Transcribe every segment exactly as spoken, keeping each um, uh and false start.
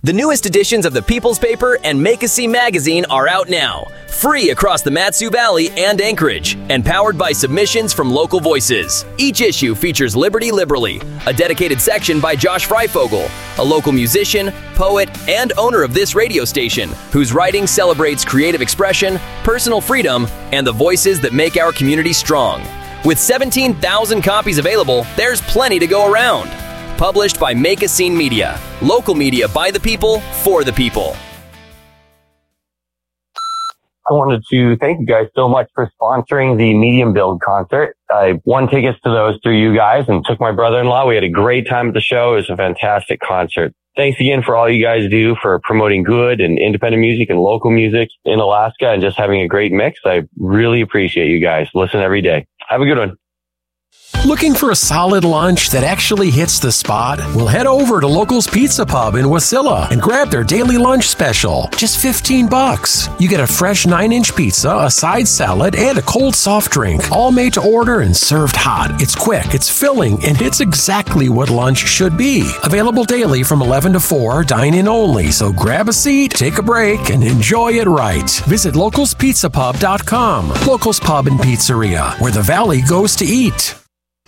The newest editions of the People's Paper and Make a Scene magazine are out now, free across the Mat-Su Valley and Anchorage, and powered by submissions from local voices. Each issue features Liberty Liberally, a dedicated section by Josh Freifogel, a local musician, poet, and owner of this radio station, whose writing celebrates creative expression, personal freedom, and the voices that make our community strong. With seventeen thousand copies available, there's plenty to go around. Published by Make a Scene Media. Local media by the people, for the people. I wanted to thank you guys so much for sponsoring the Medium Build concert. I won tickets to those through you guys and took my brother-in-law. We had a great time at the show. It was a fantastic concert. Thanks again for all you guys do for promoting good and independent music and local music in Alaska and just having a great mix. I really appreciate you guys. Listen every day. Have a good one. Looking for a solid lunch that actually hits the spot? Well, head over to Locals Pizza Pub in Wasilla and grab their daily lunch special. Just fifteen bucks. You get a fresh nine-inch pizza, a side salad, and a cold soft drink, all made to order and served hot. It's quick, it's filling, and it's exactly what lunch should be. Available daily from eleven to four, dine-in only, so grab a seat, take a break, and enjoy it right. Visit locals pizza pub dot com. Locals Pub and Pizzeria, where the Valley goes to eat.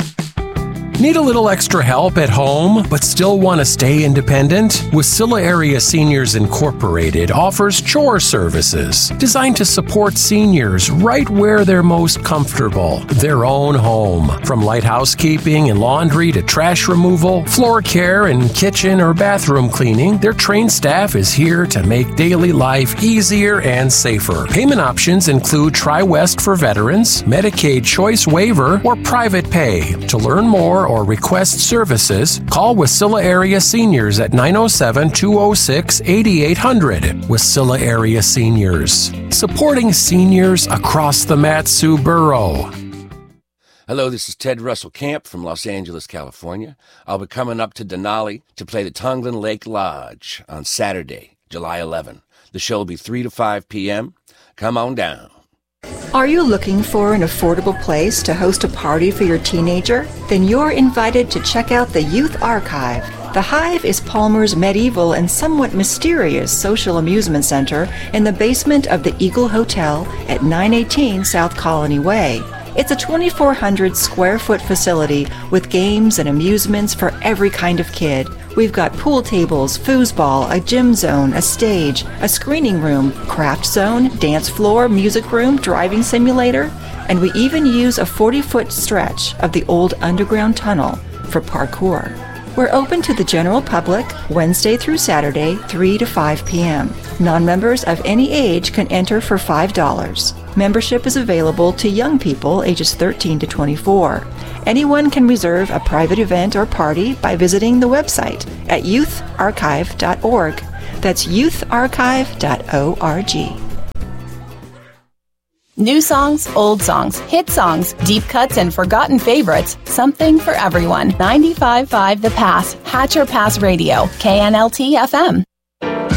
Need a little extra help at home, but still want to stay independent? Wasilla Area Seniors Incorporated offers chore services designed to support seniors right where they're most comfortable, their own home. From light housekeeping and laundry to trash removal, floor care, and kitchen or bathroom cleaning, their trained staff is here to make daily life easier and safer. Payment options include TriWest for veterans, Medicaid Choice Waiver, or private pay. To learn more or request services, call Wasilla Area Seniors at nine oh seven, two oh six, eight eight hundred. Wasilla Area Seniors, supporting seniors across the Mat-Su Borough. Hello, this is Ted Russell Camp from Los Angeles, California. I'll be coming up to Denali to play the Tonglen Lake Lodge on Saturday, July eleventh. The show will be three to five p.m. Come on down. Are you looking for an affordable place to host a party for your teenager? Then you're invited to check out the Youth Archive. The Hive is Palmer's medieval and somewhat mysterious social amusement center in the basement of the Eagle Hotel at nine eighteen South Colony Way. It's a twenty-four hundred square foot facility with games and amusements for every kind of kid. We've got pool tables, foosball, a gym zone, a stage, a screening room, craft zone, dance floor, music room, driving simulator, and we even use a forty foot stretch of the old underground tunnel for parkour. We're open to the general public Wednesday through Saturday, three to five p.m. Non-members of any age can enter for five dollars. Membership is available to young people ages thirteen to twenty-four. Anyone can reserve a private event or party by visiting the website at youth archive dot org. That's youth archive dot org. New songs, old songs, hit songs, deep cuts, and forgotten favorites. Something for everyone. ninety-five point five The Pass, Hatcher Pass Radio, K N L T F M.